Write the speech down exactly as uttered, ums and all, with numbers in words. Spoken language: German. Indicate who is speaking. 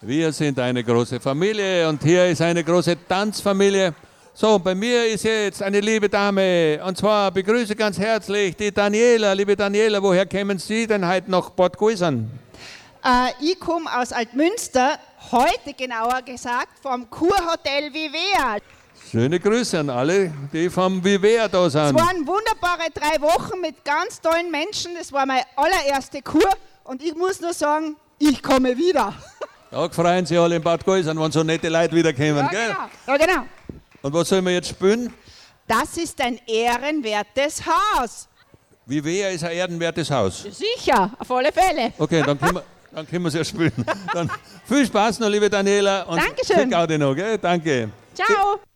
Speaker 1: Wir sind eine große Familie und hier ist eine große Tanzfamilie. So, bei mir ist jetzt eine liebe Dame und zwar begrüße ganz herzlich die Daniela. Liebe Daniela, woher kämen Sie denn heute nach Bad Gäusern?
Speaker 2: Äh, ich komme aus Altmünster, heute genauer gesagt vom Kurhotel Vivea.
Speaker 1: Schöne Grüße an alle, die vom Vivea da sind.
Speaker 2: Es waren wunderbare drei Wochen mit ganz tollen Menschen. Das war meine allererste Kur und ich muss nur sagen, ich komme wieder.
Speaker 1: Da freuen sich alle in Bad Gäusern, wenn so nette Leute wiederkommen,
Speaker 2: Ja,
Speaker 1: gell?
Speaker 2: genau. Ja, genau.
Speaker 1: Und was sollen wir jetzt spielen?
Speaker 2: Das ist ein ehrenwertes Haus.
Speaker 1: Vivea ist ein ehrenwertes Haus.
Speaker 2: Sicher, auf alle Fälle.
Speaker 1: Okay, dann können wir, dann können wir es ja spielen. Dann viel Spaß noch, liebe Daniela. Und
Speaker 2: Dankeschön.
Speaker 1: Glück auch dir noch, gell? Danke.
Speaker 2: Ciao.